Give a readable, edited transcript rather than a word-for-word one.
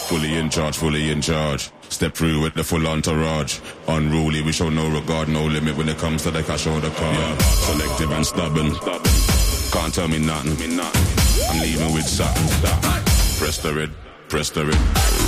Fully in charge, fully in charge. Step through with the full entourage. Unruly, we show no regard, no limit when it comes to the cash or the car. Yeah. Selective and stubborn. Can't tell me nothing. I'm leaving with something. Press the red.